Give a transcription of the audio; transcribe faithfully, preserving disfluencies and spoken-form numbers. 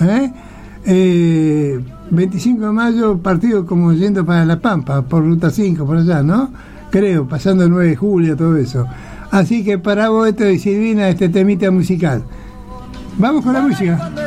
¿eh? Eh, veinticinco de mayo, partido como yendo para La Pampa, por Ruta cinco, por allá, ¿no? Creo, pasando el nueve de julio, todo eso. Así que para vos, esto y Silvina, este temita musical. Vamos con la música.